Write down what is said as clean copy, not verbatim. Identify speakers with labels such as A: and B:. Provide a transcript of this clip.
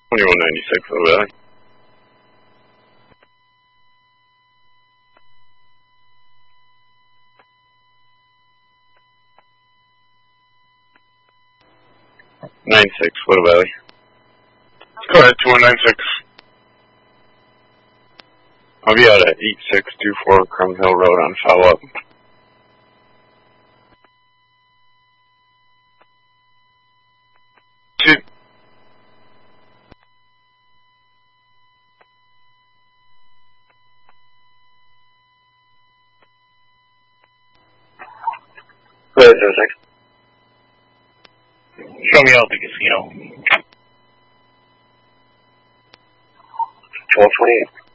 A: 2196 over there. What about it?
B: Go ahead, 2196.
A: I'll be out at 8624 Crum Hill Road on follow-up.
C: Go ahead, 06.
B: Show me out the casino.
C: 1228.